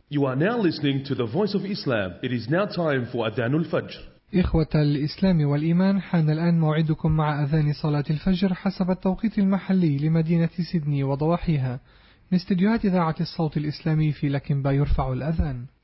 You are now listening to the Voice of Islam. It is now time for Adhanul Fajr. إخوة الإسلام والإيمان، حان الآن موعدكم مع أذان صلاة الفجر حسب التوقيت المحلي لمدينة سيدني وضواحيها من استديوهات إذاعة الصوت الإسلامي في لكنبا. يرفع الأذان.